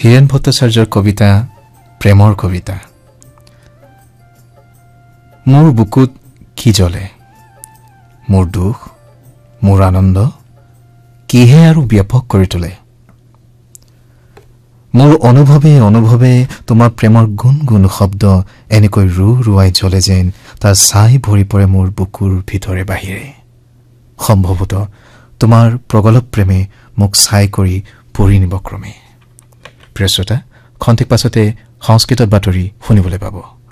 হীৰেন ভট্টাচাৰ্যৰ কবিতা প্ৰেমৰ কবিতা মোৰ বুকুত কি জ্বলে মোৰ দুখ মোৰ আনন্দ কিহে আৰু ব্যাপক কৰি তোলে মোৰ অনুভৱে তোমাৰ প্ৰেমৰ গুণগুণ শব্দ এনেকৈ ৰুৱাই জ্বলে যেন তাৰ ছাই ভৰি পৰে মোৰ বুকুৰ ভিতৰে বাহিৰে সম্ভৱত তোমাৰ প্ৰগলভ প্ৰেমে মোক ছাই কৰি পৰি নিব ক্ৰমে প্ৰিয় শ্ৰোতা খন্তেক পাছতে সংস্কৃতত বাতৰি শুনিবলৈ পাব